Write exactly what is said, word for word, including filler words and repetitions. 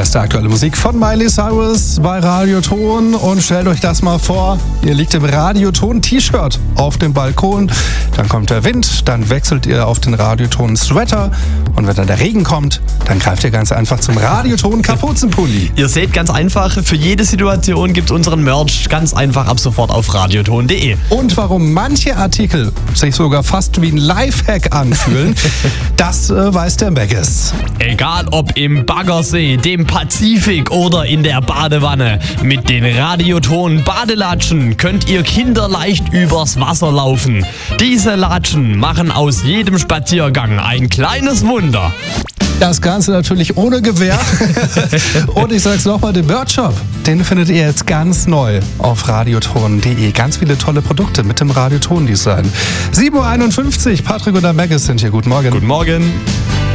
beste aktuelle Musik von Miley Cyrus bei Radioton. Und stellt euch das mal vor, ihr liegt im Radioton-T-Shirt auf dem Balkon, dann kommt der Wind, dann wechselt ihr auf den Radioton-Sweater und wenn dann der Regen kommt, dann greift ihr ganz einfach zum Radioton-Kapuzenpulli. Ihr seht, ganz einfach, für jede Situation gibt es unseren Merch ganz einfach ab sofort auf radioton punkt de. Und warum manche Artikel sich sogar fast wie ein Lifehack anfühlen, das äh, weiß der Maggis. Egal ob im Baggersee, dem Pazifik oder in der Badewanne, mit den Radioton Badelatschen könnt ihr kinderleicht übers Wasser laufen. Diese Latschen machen aus jedem Spaziergang ein kleines Wunder. Das Ganze natürlich ohne Gewehr. Und ich sag's nochmal, den Merch-Shop, den findet ihr jetzt ganz neu auf radioton punkt de. Ganz viele tolle Produkte mit dem Radioton-Design. sieben Uhr einundfünfzig, Patrick und der Maggis sind hier. Guten Morgen. Guten Morgen.